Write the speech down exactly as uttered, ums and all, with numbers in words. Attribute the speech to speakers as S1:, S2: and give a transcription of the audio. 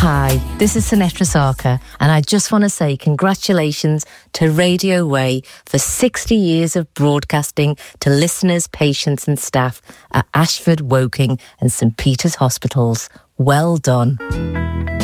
S1: Hi, this is Sinetra Sarkar, and I just want to say congratulations to Radio Way for sixty years of broadcasting to listeners, patients and staff at Ashford, Woking and St Peter's Hospitals. Well done.